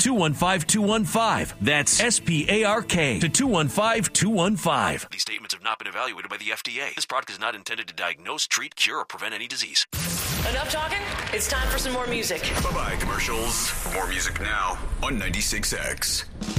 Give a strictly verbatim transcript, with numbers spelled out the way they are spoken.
two one five, two one five. That's S P A R K to two one five, two one five. These statements have not been evaluated by the F D A. This product is not intended to diagnose, treat, cure, or prevent any disease. Enough talking? It's time for some more music. Bye-bye, commercials. More music now on ninety-six X.